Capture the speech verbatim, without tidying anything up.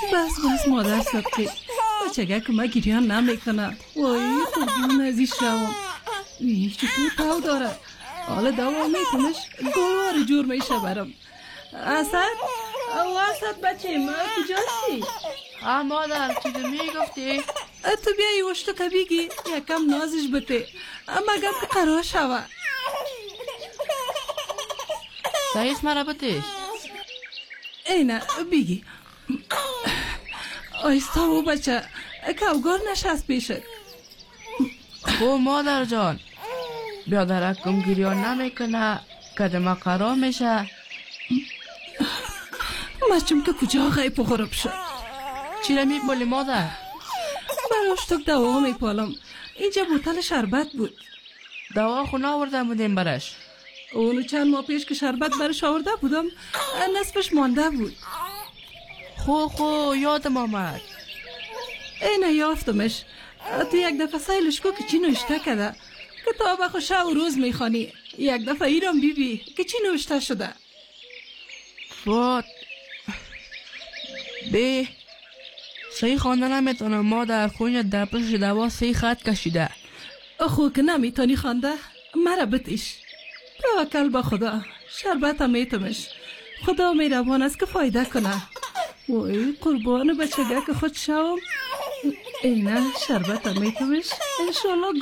بس بس مادر صدقی بچگه که ما گریان نمیکنه. وای خوبون ازیش روم وی چطور تاو داره. حالا دوام میکنش گلوار جور میشه برم. اسد او اسد بچه ما کجاستی؟ آه مادر چی تو میگفتی؟ تو بیایی وشتو که بیگی یکم نازش بته اما گم که قرار شوه. سایس مرا بتش اینه بیگی آیستا و بچه کوگار نشست پیشت. او مادر جان بیادرکم گریان نمیکنه کدما قرار میشه. مچم که کجا غیب غرب شد. چی را میپالی مادر؟ براش تک دوا میپالم. اینجا بوتل شربت بود. دوا خونه آورده بودیم برش. اونو چند ماه پیش که شربت برش آورده بودم نصفش مانده بود. خو خو یادم آمد. اینه یافتمش. تو یک دفعه سایلش کو که چی نوشته کده کتاب خوشه و روز میخوانی. یک دفعه ایران بی بی که چی نوشته شده. وات بی صحیح خوانده نمیتونم مادر. خونی در پشت دوا سی خط کشیده. خو که نمیتونی خوانده مرا بتیش. توکل به خدا. شربت هم میتمش. خدا میروان است که فایده کنه. وای قربان بچگه که خود شوم. اینه شربت هم میتمش انشالله